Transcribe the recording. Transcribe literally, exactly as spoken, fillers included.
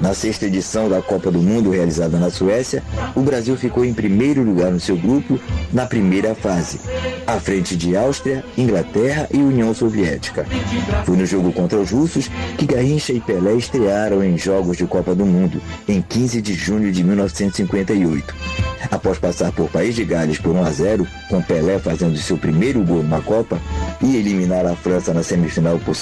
Na sexta edição da Copa do Mundo, realizada na Suécia, o Brasil ficou em primeiro lugar no seu grupo na primeira fase, à frente de Áustria, Inglaterra e União Soviética. Foi no jogo contra os russos que Garrincha e Pelé estrearam em Jogos de Copa do Mundo, em quinze de junho de mil novecentos e cinquenta e oito. Após passar por País de Gales por um a zero, com Pelé fazendo seu primeiro gol na Copa, e eliminar a França na semifinal por